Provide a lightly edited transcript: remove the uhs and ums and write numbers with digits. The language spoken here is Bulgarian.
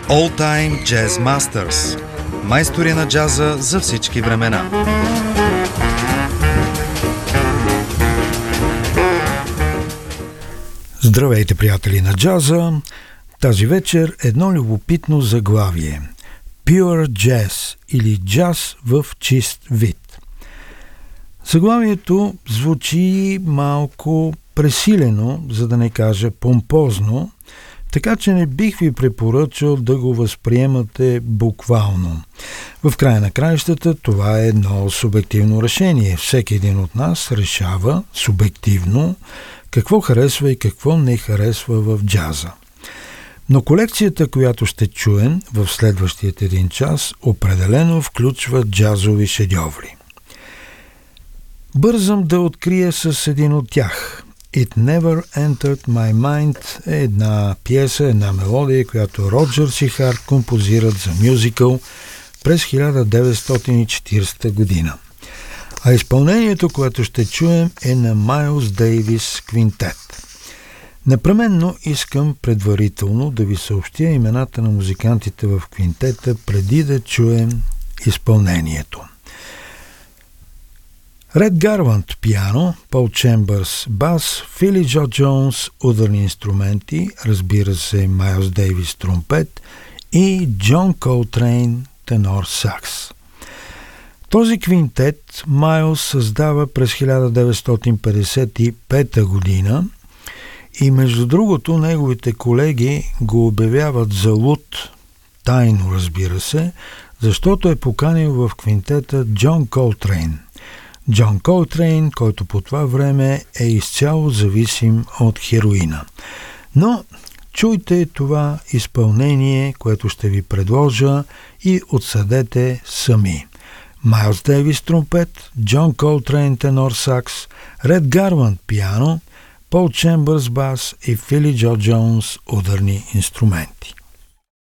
All Time Jazz Masters. Майстори на джаза за всички времена. Здравейте, приятели на джаза! Тази вечер едно любопитно заглавие. Pure Jazz или джаз в чист вид. Заглавието звучи малко пресилено, за да не кажа помпозно, така че не бих ви препоръчал да го възприемате буквално. В края на краищата това е едно субективно решение. Всеки един от нас решава субективно какво харесва и какво не харесва в джаза. Но колекцията, която ще чуем в следващият един час, определено включва джазови шедьоври. Бързам да открия с един от тях. It Never Entered My Mind е една пиеса, една мелодия, която Роджер Сихард композират за мюзикъл през 1940 година. А изпълнението, което ще чуем, е на Майлс Дейвис Квинтет. Непременно искам предварително да ви съобщя имената на музикантите в квинтета, преди да чуем изпълнението. Ред Гарланд – пиано, Пол Чембърс – бас, Фили Джо Джонс – ударни инструменти, разбира се Майлс Дейвис – тромпет и Джон Колтрейн – тенор сакс. Този квинтет Майлс създава през 1955 година и между другото неговите колеги го обявяват за луд, тайно разбира се, защото е поканил в квинтета Джон Колтрейн. Джон Колтрейн, който по това време е изцяло зависим от хероина. Но чуйте това изпълнение, което ще ви предложа и отсъдете сами. Майлс Дейвис тромпет, Джон Колтрейн тенор сакс, Ред Гарланд пиано, Пол Чембърс бас и Фили Джо Джонс ударни инструменти.